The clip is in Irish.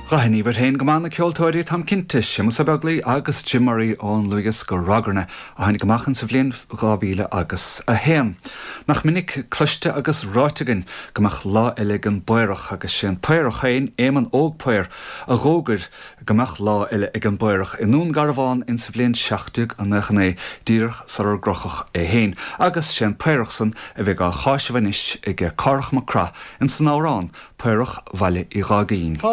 Rahani bhar hain gomanna ceoltóirí tam cintis seamus abeglaí agus Jimmarí ón Luas go ragarna a hain gomachan sa bhliain 2011. Nach minic cluiste agus ráitegan gomach lá eile an buirach agus sin poirach hain éman óg poir a rógur gomach lá eile ag an buirach inún garbháin in sa bhliain 60 an nachné díirech sarar grochach hain agus sin poirach san a bheith a cháisihhanis ag carach macra in san árán poirach bhaile I rágaín.